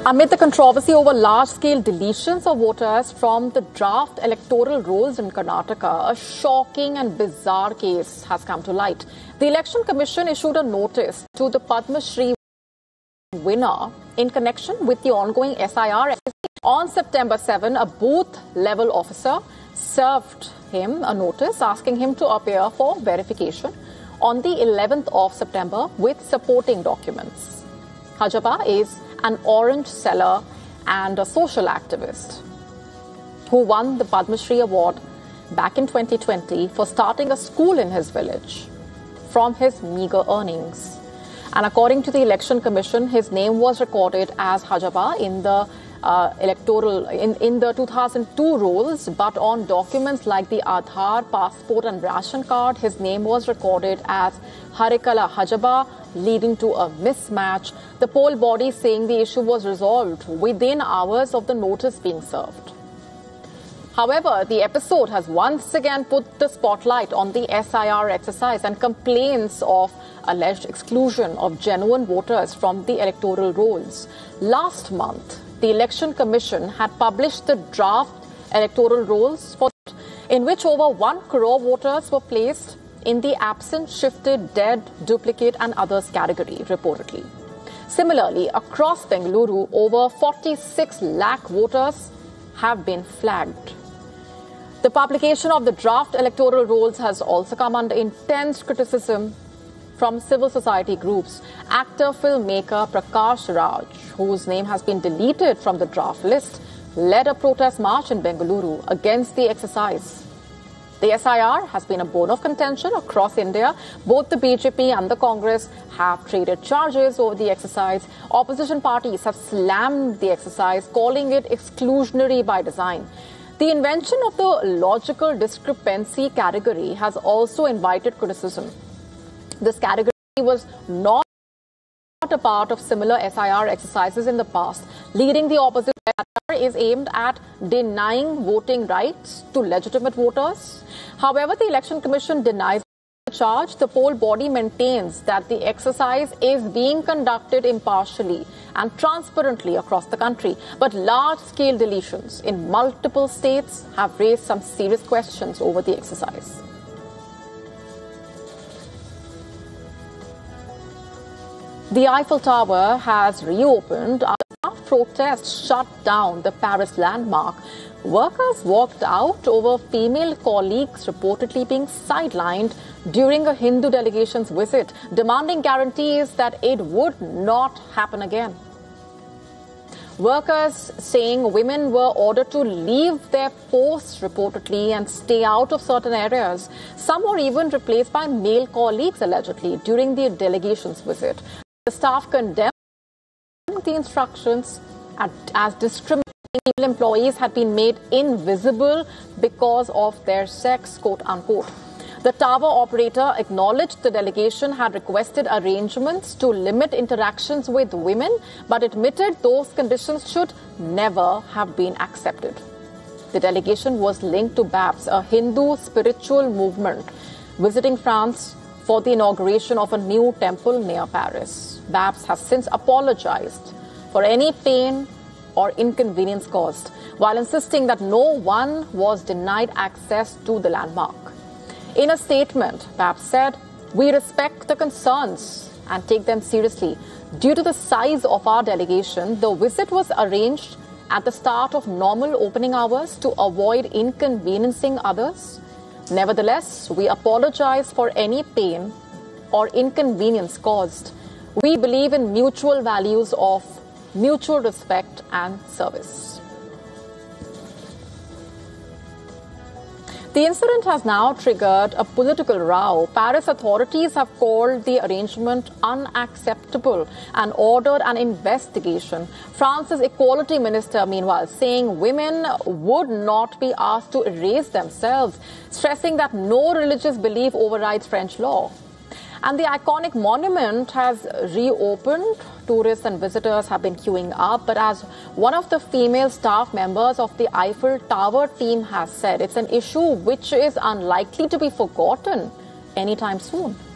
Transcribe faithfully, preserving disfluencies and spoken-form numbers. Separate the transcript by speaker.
Speaker 1: Amid the controversy over large-scale deletions of voters from the draft electoral rolls in Karnataka, a shocking and bizarre case has come to light. The Election Commission issued a notice to the Padma Shri winner in connection with the ongoing S I R. On September seventh, a booth-level officer served him a notice asking him to appear for verification on the eleventh of September with supporting documents. Hajaba is an orange seller and a social activist who won the Padma Shri Award back in twenty twenty for starting a school in his village from his meager earnings. And according to the Election Commission, his name was recorded as Hajaba in the uh, electoral, in, in the two thousand two rolls, but on documents like the Aadhaar, passport and ration card, his name was recorded as Harikala Hajaba, leading to a mismatch. The poll body saying the issue was resolved within hours of the notice being served. However, the episode has once again put the spotlight on the S I R exercise and complaints of alleged exclusion of genuine voters from the electoral rolls. Last month, the Election Commission had published the draft electoral rolls for in which over one crore voters were placed in the absent, shifted, dead, duplicate and others category, reportedly. Similarly, across Bengaluru, over forty-six lakh voters have been flagged. The publication of the draft electoral rolls has also come under intense criticism from civil society groups. Actor filmmaker Prakash Raj, whose name has been deleted from the draft list, led a protest march in Bengaluru against the exercise. The S I R has been a bone of contention across India. Both the B J P and the Congress have traded charges over the exercise. Opposition parties have slammed the exercise, calling it exclusionary by design. The invention of the logical discrepancy category has also invited criticism. This category was not a part of similar S I R exercises in the past, leading the opposition is aimed at denying voting rights to legitimate voters. However, the Election Commission denies the charge. The poll body maintains that the exercise is being conducted impartially and transparently across the country. But large-scale deletions in multiple states have raised some serious questions over the exercise. The Eiffel Tower has reopened after protests shut down the Paris landmark. Workers walked out over female colleagues reportedly being sidelined during a Hindu delegation's visit, demanding guarantees that it would not happen again. Workers saying women were ordered to leave their posts reportedly and stay out of certain areas. Some were even replaced by male colleagues allegedly during the delegation's visit. The staff condemned the instructions as discriminating. Female employees had been made invisible because of their sex, quote unquote. The tower operator acknowledged the delegation had requested arrangements to limit interactions with women, but admitted those conditions should never have been accepted. The delegation was linked to B A P S, a Hindu spiritual movement, visiting France for the inauguration of a new temple near Paris. B A P S has since apologized for any pain or inconvenience caused, while insisting that no one was denied access to the landmark. In a statement, B A P S said, "We respect the concerns and take them seriously. Due to the size of our delegation, the visit was arranged at the start of normal opening hours to avoid inconveniencing others. Nevertheless, we apologize for any pain or inconvenience caused. We believe in mutual values of mutual respect and service." The incident has now triggered a political row. Paris authorities have called the arrangement unacceptable and ordered an investigation. France's equality minister, meanwhile, saying women would not be asked to erase themselves, stressing that no religious belief overrides French law. And the iconic monument has reopened. Tourists and visitors have been queuing up. But as one of the female staff members of the Eiffel Tower team has said, it's an issue which is unlikely to be forgotten anytime soon.